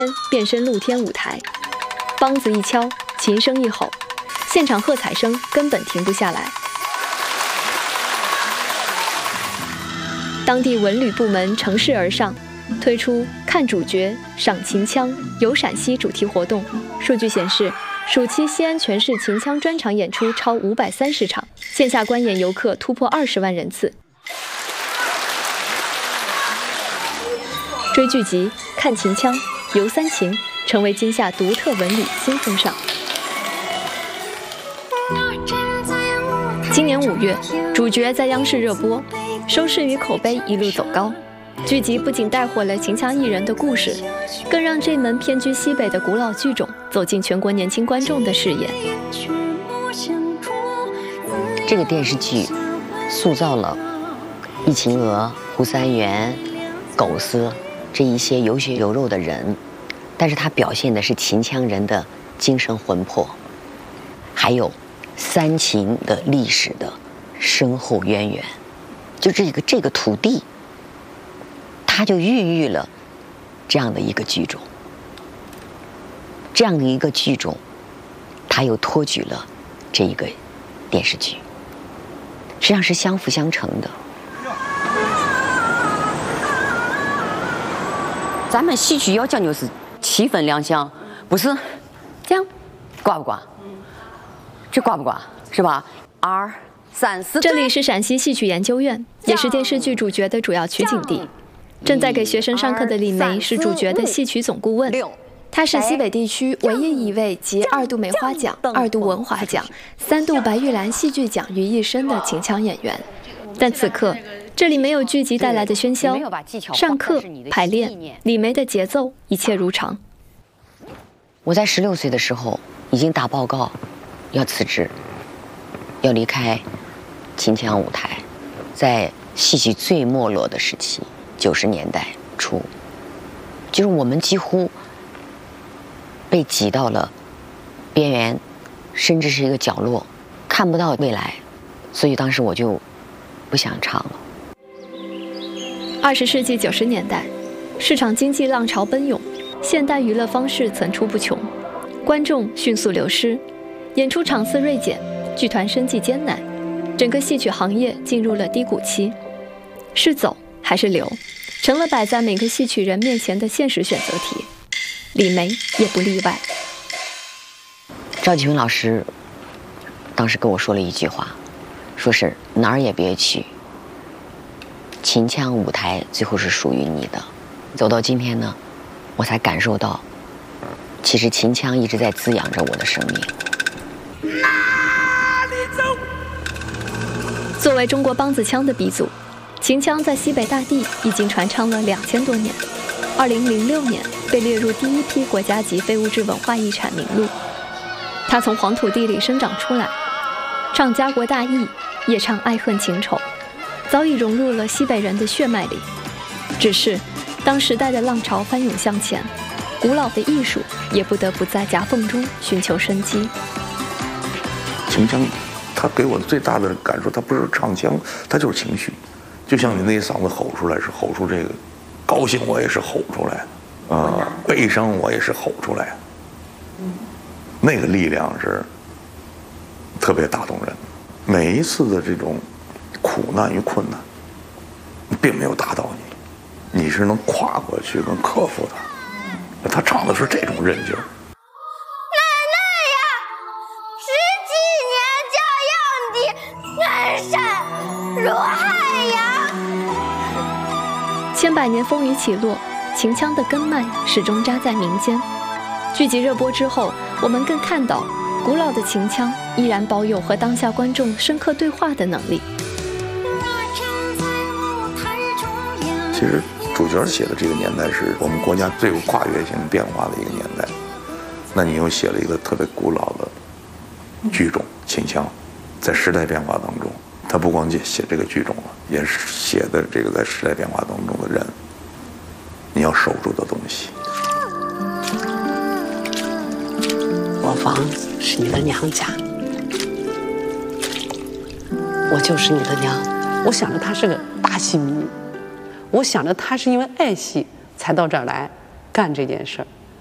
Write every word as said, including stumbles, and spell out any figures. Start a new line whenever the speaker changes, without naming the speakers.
变身露天舞台，梆子一敲，琴声一吼，现场喝彩声根本停不下来。当地文旅部门乘势而上，推出看主角、赏秦腔、游陕西主题活动。数据显示，暑期西安全市秦腔专场演出超五百三十场，线下观演游客突破二十万人次。追剧集、看秦腔、游三秦，成为今夏独特文旅新风尚。今年五月，主角在央视热播，收视与口碑一路走高。剧集不仅带火了秦腔艺人的故事，更让这门偏居西北的古老剧种走进全国年轻观众的视野。
这个电视剧塑造了易秦娥、胡三元、狗丝这一些有血有肉的人，但是它表现的是秦腔人的精神魂魄，还有三秦的历史的深厚渊源。就这个这个土地，它就孕育了这样的一个剧种，这样的一个剧种，它又托举了这一个电视剧，实际上是相辅相成的。咱们戏曲要讲究是七分两相，不是这样，挂不挂？这挂不挂？是吧？二三四。
这里是陕西戏曲研究院，也是电视剧主角的主要取景地。正在给学生上课的李梅是主角的戏曲总顾问，她是西北地区唯一一位集二度梅花奖、二度文华奖、三度白玉兰戏剧奖于一身的秦腔演员。但此刻这里没有剧集带来的喧嚣，上课、排练，李梅的节奏一切如常。
我在十六岁的时候已经打报告，要辞职，要离开秦腔舞台。在戏曲最没落的时期，九十年代初，就是我们几乎被挤到了边缘，甚至是一个角落，看不到未来。所以当时我就不想唱了。
二十世纪九十年代，市场经济浪潮奔涌，现代娱乐方式层出不穷，观众迅速流失，演出场次锐减，剧团生计艰难，整个戏曲行业进入了低谷期。是走还是留，成了摆在每个戏曲人面前的现实选择题。李梅也不例外。
赵启云老师当时跟我说了一句话，说是哪儿也别去，秦腔舞台最后是属于你的。走到今天呢，我才感受到，其实秦腔一直在滋养着我的生命。
哪里走？作为中国梆子腔的鼻祖，秦腔在西北大地已经传唱了两千多年。二零零六年被列入第一批国家级非物质文化遗产名录。它从黄土地里生长出来，唱家国大义，也唱爱恨情仇，早已融入了西北人的血脉里。只是当时代的浪潮翻涌向前，古老的艺术也不得不在夹缝中寻求生机。
秦腔它给我最大的感受，它不是唱腔，它就是情绪。就像你那嗓子吼出来是吼出这个高兴，我也是吼出来的啊、呃，悲伤我也是吼出来的。嗯，那个力量是特别打动人。每一次的这种苦难与困难，并没有打倒你，你是能跨过去跟克服它。他唱的是这种韧劲儿。
奶奶呀，十几年骄阳的恩山如海洋。千百年风雨起落，秦腔的根脉始终扎在民间。剧集热播之后，我们更看到古老的秦腔依然保有和当下观众深刻对话的能力。
其实主角写的这个年代是我们国家最有跨越性变化的一个年代，那你又写了一个特别古老的剧种秦腔，在时代变化当中，他不光写这个剧种了，也是写的这个在时代变化当中的人，你要守住的东西。
我房是你的娘家，我就是你的娘。我想着他是个大戏迷，我想着他是因为爱戏才到这儿来干这件事儿。